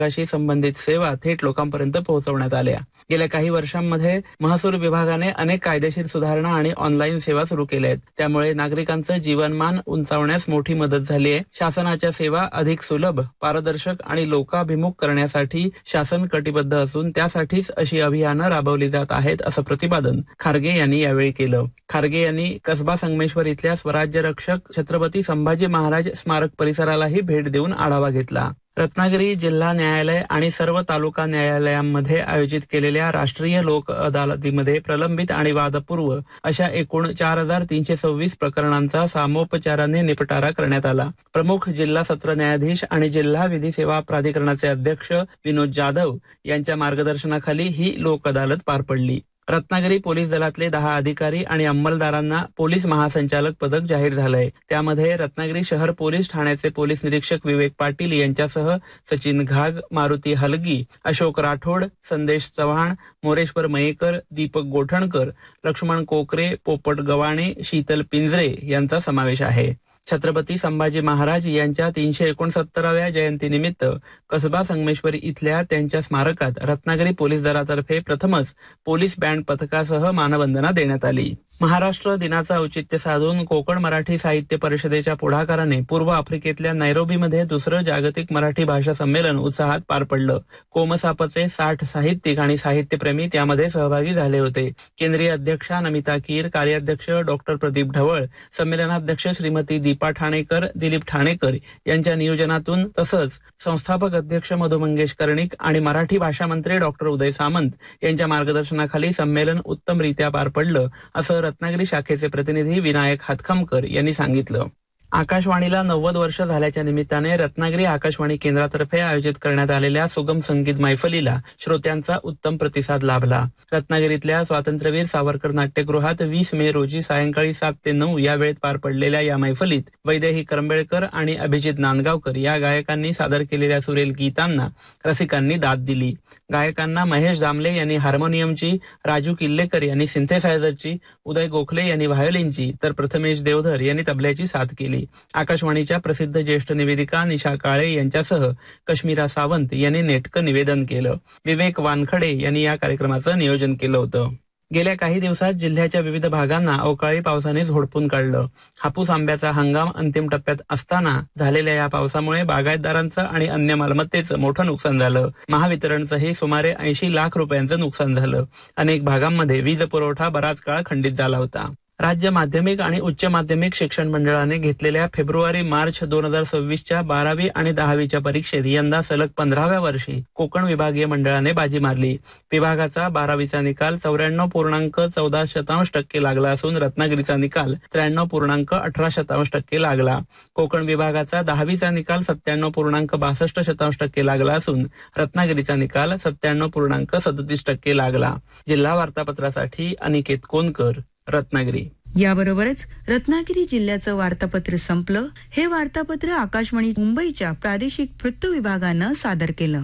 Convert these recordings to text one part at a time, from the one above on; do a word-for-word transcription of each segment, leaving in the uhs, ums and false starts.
शी संबंधित सेवा थेट लोकांपर्यंत पोहोचवण्यात आल्या। गेल्या काही वर्षांमध्ये महसूल विभागाने अनेक कायदेशीर सुधारणा आणि ऑनलाईन सेवा सुरू केल्या आहेत। त्यामुळे नागरिकांचं जीवनमान उंचावण्यास मोठी मदत झाली आहे। शासनाच्या सेवा अधिक सुलभ, पारदर्शक आणि लोकाभिमुख करण्यासाठी शासन कटिबद्ध असून त्यासाठीच अशी अभियानं राबवली जात आहेत, असं प्रतिपादन खारगे यांनी यावेळी केलं। खारगे यांनी कसबा संगमेश्वर इथल्या स्वराज्य रक्षक छत्रपती संभाजी महाराज स्मारक परिसरालाही भेट देऊन आढावा घेतला। रत्नागिरी जिल्हा न्यायालय आणि सर्व तालुका न्यायालयांमध्ये आयोजित केलेल्या राष्ट्रीय लोक अदालतीमध्ये प्रलंबित आणि वादपूर्व अशा एकूण चार हजार तीनशे सव्वीस प्रकरणांचा सामोपचाराने निपटारा करण्यात आला। प्रमुख जिल्हा सत्र न्यायाधीश आणि जिल्हा विधी सेवा प्राधिकरणाचे अध्यक्ष विनोद जाधव यांच्या मार्गदर्शनाखाली ही लोक अदालत पार पडली। रत्नागिरी पोलीस दलातले दहा अधिकारी आणि अंमलदारांना पोलीस महासंचालक पदक जाहीर झालंय। त्यामध्ये रत्नागिरी शहर पोलीस ठाण्याचे पोलीस निरीक्षक विवेक पाटील यांच्यासह सचिन घाग, मारुती हलगी, अशोक राठोड, संदेश चव्हाण, मोरेश्वर मयेकर, दीपक गोठणकर, लक्ष्मण कोकरे, पोपट गवाणे, शीतल पिंजरे यांचा समावेश आहे। छत्रपती संभाजी महाराज यांच्या तीनशे एकोणसत्तराव्या जयंतीनिमित्त कसबा संगमेश्वरी इथल्या त्यांच्या स्मारकात रत्नागिरी पोलीस दलातर्फे प्रथमच पोलीस बँड पथकासह मानवंदना देण्यात आली। महाराष्ट्र दिनाचं औचित्य साधून कोकण मराठी साहित्य परिषदेच्या पुढाकाराने पूर्व आफ्रिकेतल्या नैरोबीमध्ये दुसरं जागतिक मराठी भाषा संमेलन उत्साहात पार पडलं। कोमसापचे साठ साहित्यिक आणि साहित्यप्रेमी त्यामध्ये सहभागी झाले होते। केंद्रीय अध्यक्षा नमिता कीर, कार्याध्यक्ष डॉक्टर प्रदीप ढवळ, संमेलनाध्यक्ष श्रीमती दीपा ठाणेकर, दिलीप ठाणेकर यांच्या नियोजनातून तसंच संस्थापक अध्यक्ष मधु मंगेश कर्णिक आणि मराठी भाषा मंत्री डॉक्टर उदय सामंत यांच्या मार्गदर्शनाखाली संमेलन उत्तमरित्या पार पडलं, असं रत्नागिरी शाखेचे प्रतिनिधी विनायक हातखमकर यांनी सांगितलं। आकाशवाणीला नव्वद वर्ष झाल्याच्या निमित्ताने रत्नागिरी आकाशवाणी केंद्रातर्फे आयोजित करण्यात आलेल्या सुगम संगीत मैफलीला श्रोत्यांचा उत्तम प्रतिसाद लाभला। रत्नागिरीतल्या स्वातंत्र्यवीर सावरकर नाट्यगृहात वीस मे रोजी सायंकाळी सात ते नऊ या वेळेत पार पडलेल्या या मैफलीत वैदेही करंबेळकर आणि अभिजित नांदगावकर या गायकांनी सादर केलेल्या सुरेल गीतांना रसिकांनी दाद दिली। गायकांना महेश दामले यांनी हार्मोनियमची, राजू किल्लेकर यांनी सिंथेसायझरची, उदय गोखले यांनी व्हायोलिनची तर प्रथमेश देवधर यांनी तबल्याची साथ केली। आकाशवाणीच्या प्रसिद्ध ज्येष्ठ निवेदिका निशा काळे यांच्यासह कश्मीरा सावंत यांनी नेटकं निवेदन केलं। विवेक वानखडे यांनी या कार्यक्रमाचं नियोजन केलं होतं। गेल्या काही दिवसात जिल्ह्याच्या विविध भागांना अवकाळी पावसाने झोडपून काढलं। हापूस आंब्याचा हंगाम अंतिम टप्प्यात असताना झालेल्या या पावसामुळे बागायतदारांचं आणि अन्य मालमत्तेचं मोठं नुकसान झालं। महावितरणचंही सुमारे ऐंशी लाख रुपयांचं नुकसान झालं। अनेक भागांमध्ये वीज पुरवठा बराच काळ खंडित झाला होता। राज्य माध्यमिक आणि उच्च माध्यमिक शिक्षण मंडळाने घेतलेल्या फेब्रुवारी मार्च दोन हजार सव्वीसच्या बारावी आणि दहावीच्या परीक्षेत यंदा सलग पंधराव्या वर्षी कोकण विभागीय मंडळाने बाजी मारली। विभागाचा बारावीचा निकाल चौऱ्याण्णव पूर्णांक चौदा शतांश टक्के लागला असून रत्नागिरीचा निकाल त्र्याण्णव पूर्णांक अठरा शतांश टक्के लागला। कोकण विभागाचा दहावीचा निकाल सत्त्याण्णव पूर्णांक बासष्ट शतांश टक्के लागला असून रत्नागिरीचा निकाल सत्त्याण्णव पूर्णांक सदतीस टक्के लागला। जिल्हा वार्तापत्रासाठी अनिकेत कोनकर, रत्नागिरी। याबरोबरच रत्नागिरी जिल्ह्याचं वार्तापत्र संपलं। हे वार्तापत्र आकाशवाणी मुंबईच्या प्रादेशिक वृत्त विभागानं सादर केलं।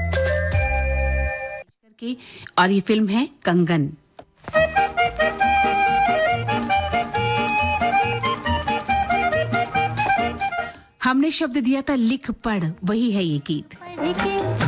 और ये फिल्म है कंगन। हमने शब्द दिया था लिख पढ़, वही है ये गीत।